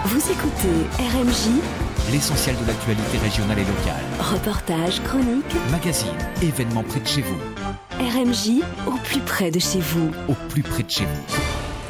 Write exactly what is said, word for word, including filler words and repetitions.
Vous écoutez R M J, l'essentiel de l'actualité régionale et locale. Reportages, chroniques, magazines, événements près de chez vous. R M J, au plus près de chez vous. Au plus près de chez vous.